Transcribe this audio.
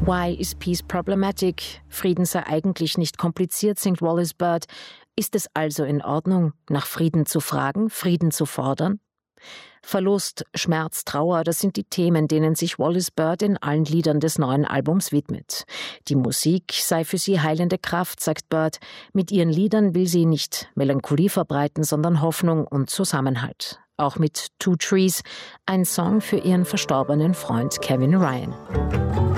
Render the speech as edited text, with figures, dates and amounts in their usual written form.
Why is peace problematic? Frieden sei eigentlich nicht kompliziert, singt Wallis Bird. Ist es also in Ordnung, nach Frieden zu fragen, Frieden zu fordern? Verlust, Schmerz, Trauer, das sind die Themen, denen sich Wallis Bird in allen Liedern des neuen Albums widmet. Die Musik sei für sie heilende Kraft, sagt Bird. Mit ihren Liedern will sie nicht Melancholie verbreiten, sondern Hoffnung und Zusammenhalt. Auch mit Two Trees, ein Song für ihren verstorbenen Freund Kevin Ryan.